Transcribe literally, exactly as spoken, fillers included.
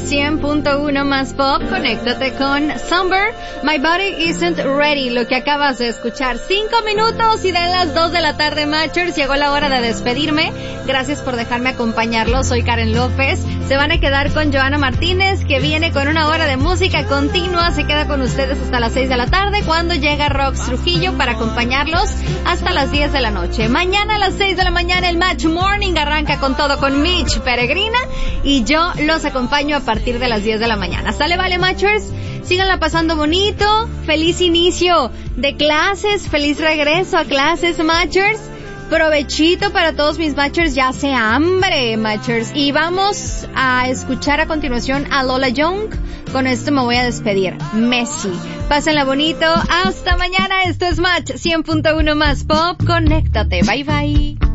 cien punto uno más pop. Conéctate con Somber, My Body Isn't Ready, lo que acabas de escuchar. Cinco minutos y de las dos de la tarde, Matchers. Llegó la hora de despedirme. Gracias por dejarme acompañarlos. Soy Karen López. Se van a quedar con Joana Martínez, que viene con una hora de música continua. Se queda con ustedes hasta las seis de la tarde, cuando llega Rox Trujillo para acompañarlos hasta las diez de la noche. Mañana a las seis de la mañana el Match Morning arranca con todo con Mitch Peregrina y yo los acompaño a partir de las diez de la mañana. ¿Sale, vale, Matchers? Síganla pasando bonito. Feliz inicio de clases. Feliz regreso a clases, Matchers. Provechito para todos mis Matchers. Ya hace hambre, Matchers. Y vamos a escuchar a continuación a Lola Young. Con esto me voy a despedir. Messi. Pásenla bonito. Hasta mañana. Esto es Match cien punto uno más pop. Conéctate. Bye, bye.